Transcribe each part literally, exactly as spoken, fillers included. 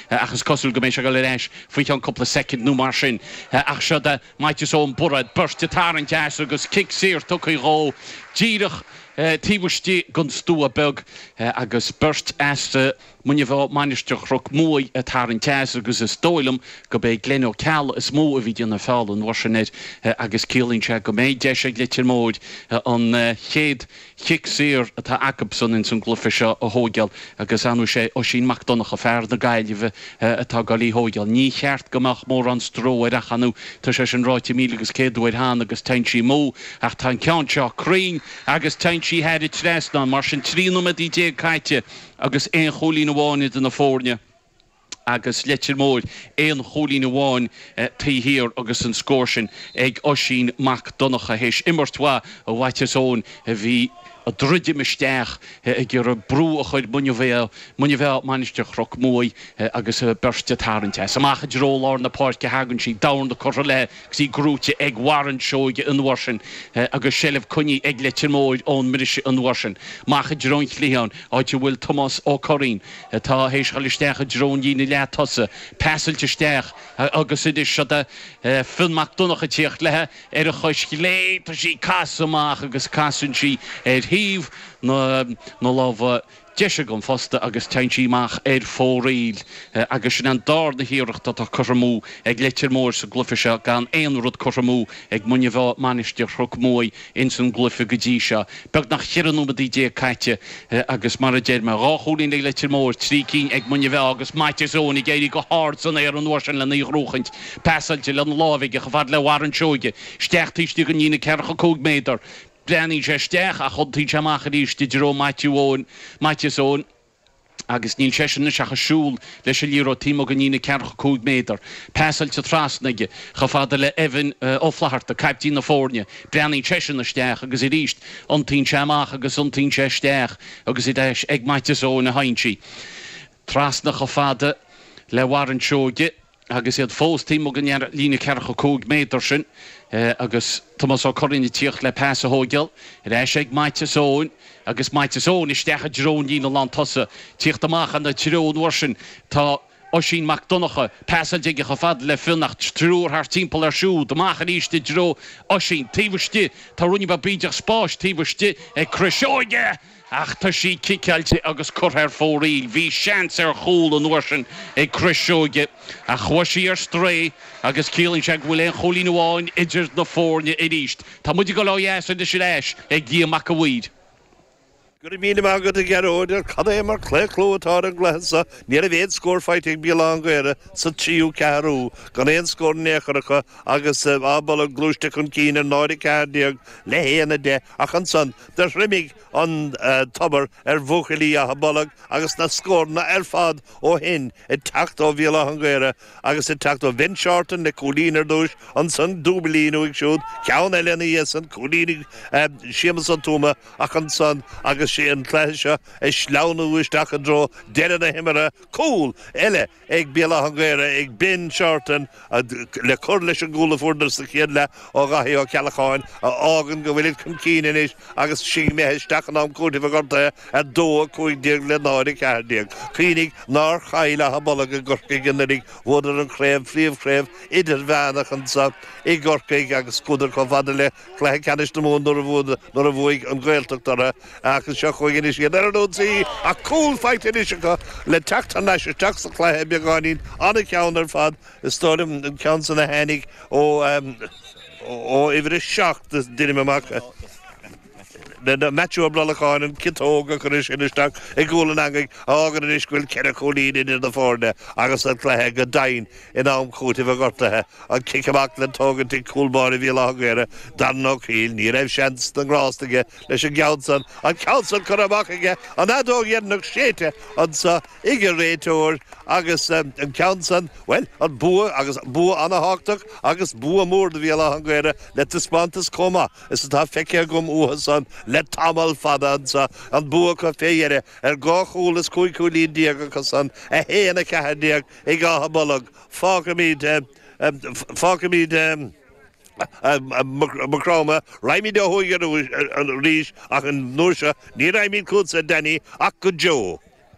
achas cosúil go mééis se go le réis faoi an coppla second nó mar sin ach se de maite ón burad burste tar an deas agus kick sér tuchaí ró díirech tíbhtí gon stú a beg agus burst eiste munne bh manisteach rock mói a tar an teas agus is dóilm go bé glenó ceall is mó a bhí na fáil an warsinnéid agus cílín se go méid de sé litir móid an chéad chiic sér atá acabson in san glufi seo a hógeal agus anú sé ó sin macdonnach a fear na gaiileh atá galí hógeal. Ní cheart gomach mór an stróir a chanú tá sé an ráiti mí agus céadúir há agus teintí mó ach tá cean seo crín agus teintí heidir tresna mar sin tríúma dí dé caiite agus éon cholín bháine den na fórne agus letir mór éon cholín bháin tíhir agus an scóirsin ag osín mac donnacha héis immartá a bhaitesón a bhí a druide meisteach gur a brú a chuid munne bhéh munne bheith manisteach rock mói agus burste tarinte. Samach drólar na páirce hagann sí dain de chor le sí grúte ag waran seoige anharsin agus sellh cuní ag letir móid ón mirise anharsin. Macha dróint líán áite bhfuil Thomas ó Corín tá hééis chalisteach a drón dína le tosa peasilte steach agus idir se filmach donnacha tíocht lethe ar a chuis lé tá sí casamach agus casan sí ar híh nó láh deise gom fosta agus teinttíach ar fóréil agus sin an dar na hiireachta tá chomú ag letir mór sa glufiise gan éon rud chomú ag munne bheith manisteach rug mói in san glufi go dtí seo. Beg nach chianú a dí dé caiite agus mar a déir me ráthúlín ag letir mór trí cín ag munne bheith agus maitezónnig géirí go hard san ar an nuairsin le íróchaint peasalte le an lábhaige go bhd le waran seoige steachtaistí go nína cecha cóg méidir. Breaní sé steach a chudtí teach a ríiste dró Matthewn Matthewson agus níl seisina seach a siúl leis sé líró tímo go nína cecha cúg méidir. Peasalte trasnaige cha fada le Evan óflaharta caiptí na fórne. Breaní seisina steach agus i ríist antín teach agus antín sé steach agus i deis ag Matthewson na haintí. Trasna cha fada le waran seoige agus iad fós tímo go lína cecha cúg méidir sin agus Thomas ó Corín tíocht le pás a hógeal, réis ag Matthewson agus Matthewson is stecha drón dína lá tosa tíocht amach an na tirón warsin tá osín macdonnacha peasalte go fad le filnacht trúr haar timppel ar siú amach an iste dró osín tíhiste tá runni ba bríideach spáis tíhiste ag cruiseoige ach tá sí kicailte agus chuthair fóríl hí seans ar chúl an nuairsin ag cruiseoige a chuisí ar stré agus cílinn se bhfuil éon cholín bháin idir na fórne i ríist. Tá muidir go láhéas de sé leis ag díamach a bhuiid. Gur mína agad a geróidir cadé mar cléchlótá an glésa ní a bhéad scórfeit ag bílángéire sa tríú ceú gan éon scór nécharacha agus ábal a glúiste chun cíine náir céirdeag le héana de ach an san de rimig an tabar ar bhuachalí a balag agus na scór na ar fad ó hin i tacht ó bhílángéire agus i tacht ó Vinchartan na cholínar dúis an san dúbalíú ag siúd ceann eilena san cholínig siamas an túma ach an san agus sé an chléise é sláánú isteach an dro deire na himara cúl eile ag bílángéire ag bin Chartan le chur leis an gúla fúrdar sa chéad le ó gathí ó cealacháin a ágan go bhfuil chun cíine is agus sí méthe isteach an am cúta bh gorta a dó chuig déag le náir ceirdeag. Clínig ná chaile a balag a gorcaig gannarig bhdar an chréibh phríomhchréibh idir bhenach an sa i gorcaig agus cúdar go fada le cléthe canis na mún nó a bhd nó a bhuaig an ghailteachtar agus seo chuig is iad ar an sí a cúl feit in is le techt an leis teach sa cléthe beagáín anna ceann ar fad is storim an ceann san na henig ó ó ihre seach duine amach. Na matú a blalaáin an citóga chu is inisteach i gúlan agaigh ágan an iscuil ceire cholín in na fórne agus an cléthe go dain in am chúta bh gortathe an cicamach le tógan tí cúlbáin i bhí lágéire dan nó cíl ní raibh seans na grástaige leis an geansan an ceansan chu amachige an adó dhéannach séte an sa ige réiteúir agus an ceansan well an bua agus bua anna háach agus bua mór de bhí lágéire le tispátas comá is tá feice gom uhasan le tamal fadansa an bua go féire ar gáchúlas cuiicúlín diaagachas an a héana cehadiag i gátha balag fágamíd fágamíd macráma raimí de thuigear an ríis ach an nuairse ní raimín cúsa Danny ach go Joe.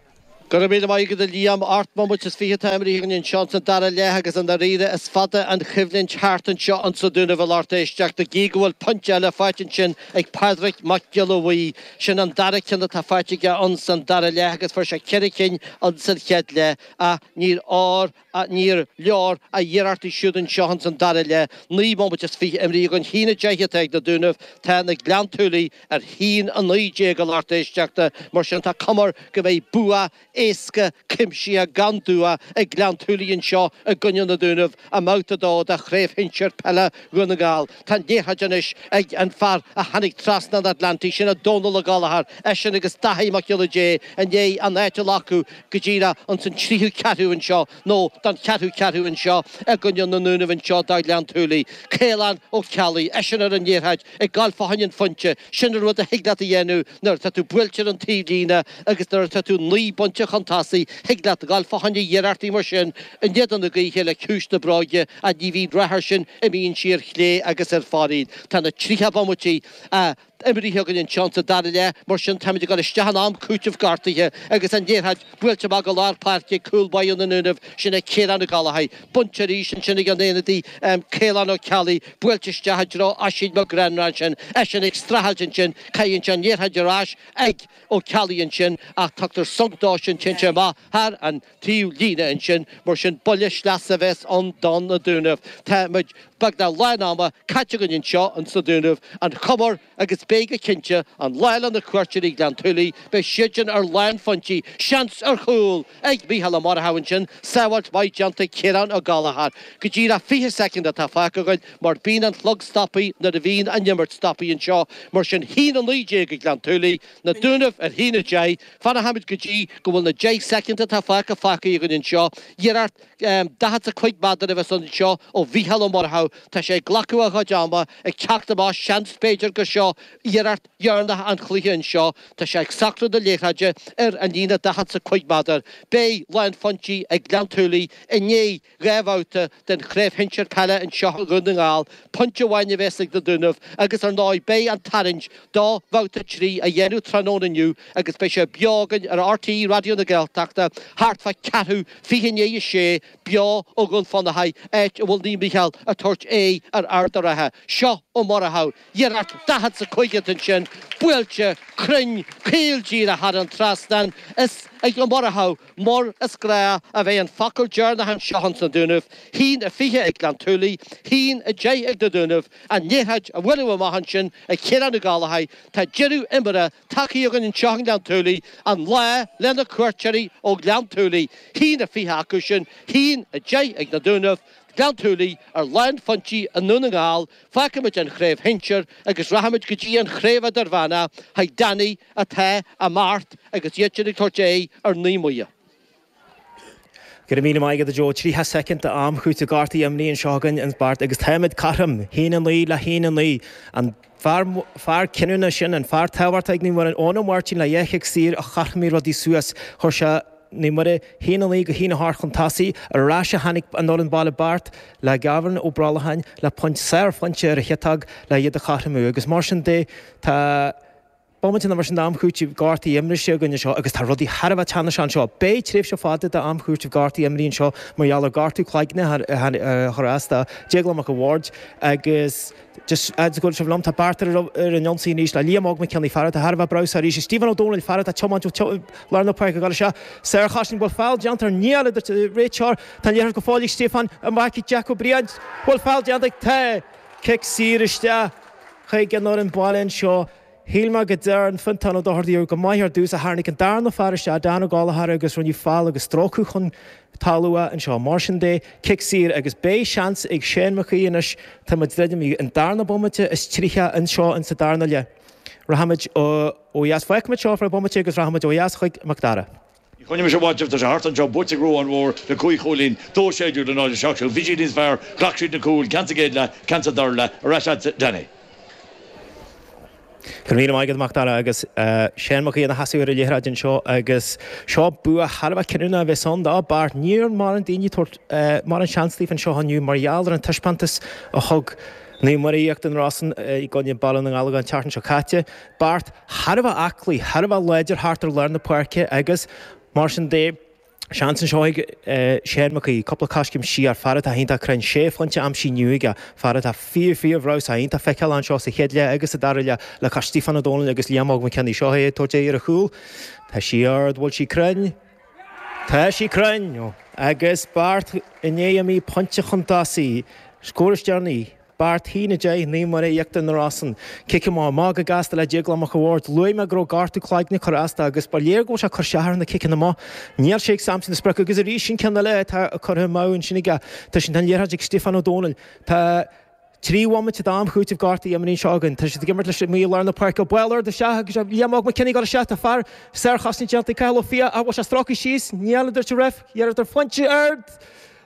Gur mé maigad a líam artma mu is fi taimí an seansan dar le agus an riire is fada an chiflinn chartan seo an sa dúna bhil artéisteach de gíhfuil punte le fáitin sin ag Padraig McGilloway sin an daracin tá fáitige an san dar le agus for se ceiricin an san chead le a níor ár a níor leor a dhéartí siúdan sean san dar le ní mo is fi imrí an hína deithe ag de dúnah tá na gleantúlaí ar hín an nídé go artéisteachta mar sin tá cumar go bhéh bua éasca cimsí a gandúa ag gleantúlaíonn seo a gunne na dúnah a máta dó a chréibh hinseir pelle gona gáil. Tá déhaidenis ag an far a hanig trasna Atlantí sin a dónal a gáilthar é sin agus dahaimach le dé an dhé an éite lacu go ddíra an san tríú ceú an seo nó don ceú ceú an seo a gunne na núnah an seo dá gleantúlaí. Célan ó cealaí é sin ar an dhéhaid ag gáil fahainn funte sin rud a hiagla a dhéanú nar tá tú builtear an tílína agus nar tá tú ní bunte chantásaí hiagla a gáil fahainn dhéartí mar sin an déad an gaithe le cúis na bráide a ní bhí rathir sin a bhíonn siar chlé agus ar fáríd. Tá na tríthe bamutí a Emery Huggan in chance dar le mar sin tamid go istehan am cútih gartaithe agus an déirhaid builte mag go lár parke coolbaí an núnah sinna céan na galahai buncharí sin sinna gan éanatí célan ó cealaí builte stehadrá a siad mar granran sin é sin extrahaltin sin caiann sin néirhaidirrás ag ó cealaíonn sin ach tutar songdá sin sin sin má thar an tíú lína in sin mar sin bollis leasa bheits an don na dúnah Tá muid bag na leanama caite gonn seo an sa dúnah an chumar agus béige cinnte an leile na cuairteí Gleantúlaí be sian ar lein fantí seans ar chúil ag bíhall mar hahann sin sáhailt mai deanta céan a galahar. Go dtíra fihe second a tá facaáid mar bín an chlog stoppaí na a bhín an nimmert stoppaí an seo mar sin hí an lídé go Gleantúlaí na dúnah ar hína dé fanna hamid go dtí go bhfuil na dé second a tá faca facaí gon in seo dhéart dahat a chuig badar a bheits an seo ó bhíhall mar ha tá sé glacu a chuideama ag teachta má seans péidir go seo Iarart Yarna an chluíonn seo tá sé ag sacra de léchaide ar an dína dahat sa chuig badar bé lein fantí ag Gleantúlaí i né réhhata den chréibh hinseir pelle an seo gunna gáil punte bhaine bhesigh de dúnah agus ar náid bé an tarint dá bhata trí a dhéanú trónaniu agus bé sé beaggan ar R T E radio na Gaeltachta hartfa ceathu fihinné sé beo ó gun fanna haid éit a bhfuil ní Michael a tuairt é ar ardarathe seo ó martha Iarart dahat sa chuige sin builte crunn céaldír a had an trastan is ag go martha mór is grá a bheith an facail dearna an sehan san dúnah hín a fiche ag Gleantúlaí hín a dé ag de dúnah a néhaid a bhfuil amachchan sin a céan na gálahaid tá jeú imire takeí agan in sean Gleantúlaí an le lena cuairteirí ó Gleantúlaí hín a fiche acu sin hín a dé ag na dúnah Gleantúlaí ar lein fantí a nuna gáil facamid an chréibh hinseir agus rahamid go dtí an chréibh ar bhana haid Danny a the a Mart agus dhéitir tuairté ar nímuia. Gur mí maigad a Jo tríthe second a am chuúte gartaí am níon seogan an bart agus táimid carm hían lí le hían lí an far cinúna sin an far táhart ag ní mar an ónna Martin le dhéicheag sír a charmí rodí suas chuir se ní mar hína lí go hína háir chun tasaí arrá se hanig an nólan bailla bart le gahann ó bralahain le punt séir fante ar a chetag le iad a charmú agus mar sin dé tá Bomatin mar sin am chuútí gartaí imri se gonne seo agus tá rudí Harbh tena sean seo. Bé tríh se fáda a am chuútí gartaí imríonn seo mar eall gartaú chláigna chorásta déaglamach go bhd agus just go se bhlum tá bartar ar an Jonsaí níos le líamag me ceannaí farad a Harbh bras a rí Stephen O'Donnell farad a chomáú lena pe go se sé chasin bhil fáil deantar níala réiteir tá léar go fáilí Stefan a maici Jack O'Brien bhil fáil deantaigh te cic síiriste chu gan nó an báin seo Hílma go dear an funtan ó dohardaíú go maithar dús a hánig an darna fariste a dána gálathar agus runní fáil agus tróchu chun talúa an seo mar sin dé cic sír agus bé seans ag séanmachíonis tá mu dreidim í an darna bommate is tríthe an seo an sa darna le. Rahamid ó dheas foiicmid seo fra bommate agus rahamid ó dheas chuig Macdara. Chine me bhaid tá hart an job butte grú an mór le chuí cholín dó séidir den áidir seachú vigid is bhar gachsid na cúil cansa géad le cansa dar le a raisiad Danny. Cymryd maigad Macdara agus séanmachí na hasú ar a léhradin seo agus seo bua Harbh cinúna bheith son dá bart níor mar an daoine mar an seanslíh an seo haniu mar eallar an tuispantas a thug ní mar íocht an rásan i gcoinne ballan an gála an teartan seo caite bart Harbh aclaí Harbh leidir hartar lear na páirce agus Martin Day, Shanson Shoig, Shermaki, couple of Kashkim Shia, Farad Hinta Cran, Chef, Huncha Amshi Nuiga, Farad a fear, fear of Rouse, Hinta Fekalan Shoss, Hedlia, Agus Daria, La Castifan O'Donnell, Agus Liamog McKenny Shohe, Torte Rahul, Tashiard, Walshi Cran, Tashi Cran, Agus Bart, Ineami, Punchachantasi, Scorish Journey. Bart hína Jay Neymar Yakta Narasan, Kikima, Maga Gasta la Jiglamach Award, Luima Gro Gartu Clygne Corasta, Agus Baliergo Shakar na Kikinama, Near Shake Samson Sprek, Gizarishin Canale, Corhemau and Shiniga, Tashin Yerajik Stefan O'Donnell, Ta Tree woman to Dam Hoot of Garty, Yamanin Shogun, Tash the Gimmer to me learn the park of Weller, the Shah, Yamog McKinney got a shot afar, Sir Hosni Jelti Kalofia, I was a strocky she's, Niel the Ref, Yer the Funchy Earth,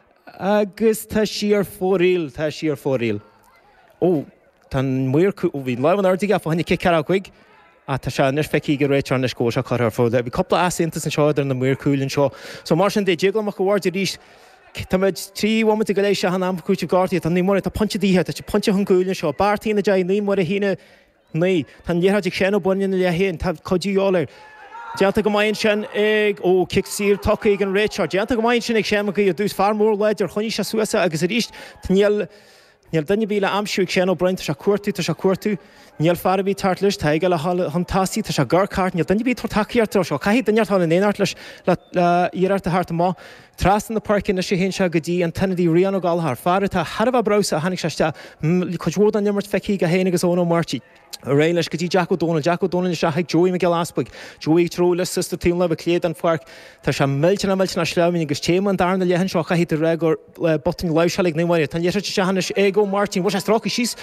Agus Tashir for real, Tashir for real. Oh, tan muir we live on our dig up when you kick out quick. At Tasha Nishfeki Rich on the Scotia cutter for the couple of assints and show than the muir cool and show. So Martian de Jiggle Macaward reach Tamaj three woman to Galatia Hanam Kuchi Garty and Nimor to punch the head, to punch a huncool and show Barty in the Jay name what a hina nay, Tan Yerajik Shano Bunyan in the Yahin, Tab Koji Yoller. Jantagamayan Shan egg, oh, kick sear, Toki and Richard. Jantagamayan Shan egg Shamaki, you do far more ledger, Honisha Suessa, as it reached Taniel. Níl dunne bíle amsúig sé ó breint tá cuairtú tá cuairtú níl farbí tartlis tá ige le hantáí tá se gurcart níl dunne bí takeíar tro seo caihí dunneartá in éart leis le íart a hart má trastan na parkin na sé hén se godí an tannadí rian ó gáilthar fara tá Harbh brasa a hanig seiste chuód an nimmert feicí go héanagus ón ó martí ré leis gotí Jack O'Donnell Jack O'Donnell se haag Joey Miguel Aspig Joey trúlas sister team le cléad an farc tá se miltin a miltin a slemin agus téim an darna lehan seo caihí a regor botin leishalig níhair tan dhéir se hanis ego Martin was stroki she's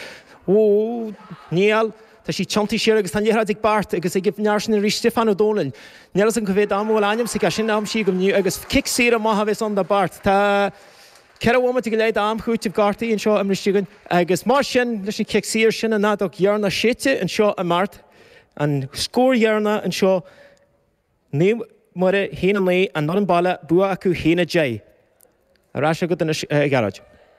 oh Neil tá sí chanti sé agus tan dhéhradig Bart agus ag gifnearsin rí Stefan O'Donnell Neil an go bhéad am bhil aim sa sin am sí go nniu agus kick sé a maitha bheits an da Bart tá Ceir bhma go léad am chuúte gartaí an seo am ristiúgan agus mar sin leis sin kick sír sin a nádach dhearna siite an seo a mart an scór dhearna an seo ní mar héana lé an ná an balle bua acu héana Jay ará se go in garage.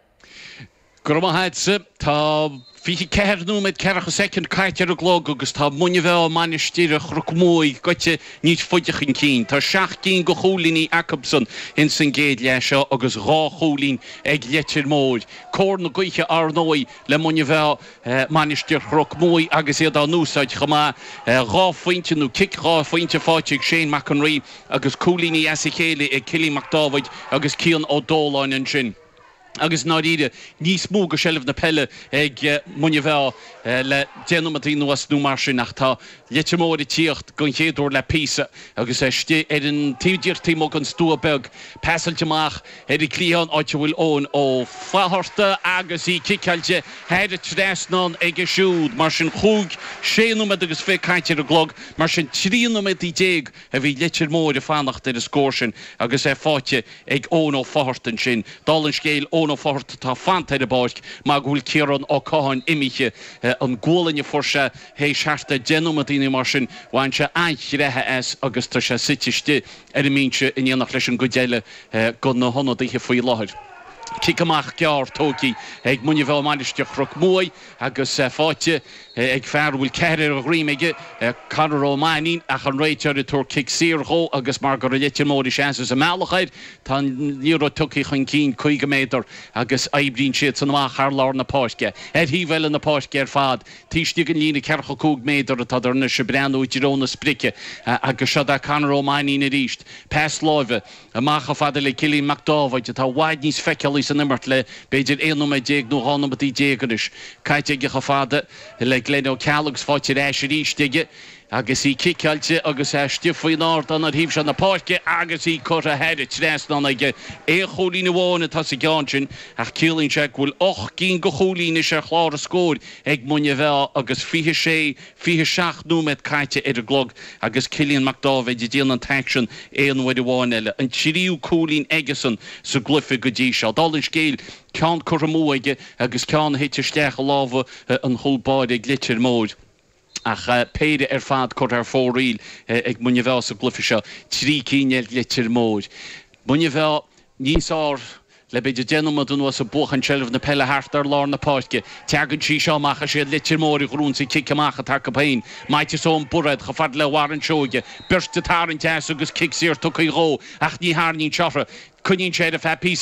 Grommaheidse tá fichi ceirnú med ceircha second caiitear a glóg agus tá muine bheith manistíre chrucmói goite níos foideach in cín. Tá seach cín go chólíní Jacobson in san géad leisio agus rá chólín ag letir móid. Cór na goiche arnói le muine bheith manistír chrucmói agus iad á núsáid chama rá fointe nó kick rá fointe fáiteigh Shane McEnroe agus cólíní as i chéile ag Killy McDavid agus Cian O'Donnell an sin. Agus náide níos mó go sellh na pelle ag muine bheith le dénomatí nuas nó mar sin nach tá leitmóí tíocht gon chéadú le písa agus é ar an tíidirtí mó an stúa beg peasalteach ar i clíán áite bhfuil ón ó fáthirta agus í cicailte heidir tréasnán ag siúd mar sin chúg séanúid agus fé caiitear a glog mar sin tríanúid í déag a bhí leitir mór a fannacht ar a scóir sin agus é fáte ag ón ó fáthirtan sin dálann scéil ón ó fáthirta tá fantaid a báic má bhfuil céaran ó cáin imiche an ggólainne forse hééis seaarta dénomatí mar sin bhain se aithrethe as agus tá se sitiste ar a mínse in dhéanach leis an go déile go na honnaíthe faoi láthir. Kick amach gear tóki ag muine bheith mainisteach chrucmói agus fáte ag fear bhfuil ceir a ghríimeige Conor O'Mahony ach an réitear a túr kick síorthó agus mar go leitir mórí seansa a mealachaid tá níor tuci chun cín chuige méidir agus aibrín siad san amach ar lár na páisce. Er hí bhfuil na páisce ar fad tíiste an lína ceircha cúg méidir a tá na se breanú tíróna sprice agus se a Conor O'Mahony na ríist. Pes láimhe amach a fada le Killy McDavid a tá waid níos feiceal san immert le beidir éonú mé déag nó hánamatí déaganis. Caite ige fada le Glenn O'Callag's fáte éis ríiste agus í cicailte agus é stifaí náir an ar híb se na páisce agus í chu a heidir tréasnán ige é cholína bháinna tá sa gceann sin ach ciallaín se bhfuil och cín go cholína se chlár a scóir ag muine bheith agus fiche sé fiche seach númed caite ar a glog agus Cillian McDavid i dtíana an teaction éonmhaid bháin eile an tíríú cholín aigesan sa glufa go dtí seo. Dálann scéil ceann chu móige agus ceann héite steach a lábha an thulbáid ag litir móid. Ach péide ar fad chuir ar fóríl ag muine bheith sa glufa seo trí cíine litir móid. Muine bheith níos ár le beidir dénumad an was a buchan shelf na pelle hartar lá na páisce. Teagann sí seo macha sé litir mórí grún sa kick macha tar capain. Maite so an burad chafad le war an seoge. Birste tar an teas agus kick sér tucaí ró ach ní haar ní chofra. Cunín sé a fe pí